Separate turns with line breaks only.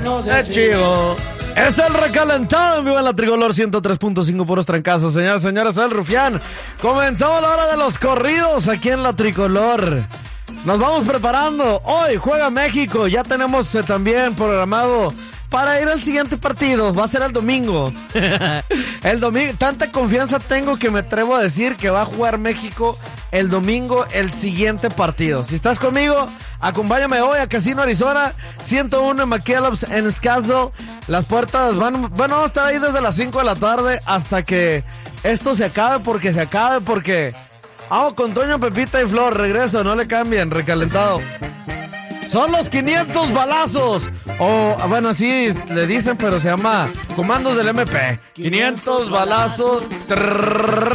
de chivo. Es el recalentado en vivo en la Tricolor 103.5 puros trancazos. Señoras y señores, soy el Rufián. Comenzamos la hora de los corridos aquí en la Tricolor. Nos vamos preparando. Hoy juega México. Ya tenemos también programado para ir al siguiente partido. Va a ser el domingo. El domingo. Tanta confianza tengo que me atrevo a decir que va a jugar México el domingo el siguiente partido. Si estás conmigo, acompáñame hoy a Casino Arizona 101 en McKellops en Scottsdale. Las puertas vamos a estar ahí desde las 5 de la tarde hasta que esto se acabe, porque vamos con Toño, Pepita y Flor. Regreso, no le cambien, recalentado. Son los 500 balazos. O, bueno, así le dicen, pero se llama Comandos del MP. 500 balazos.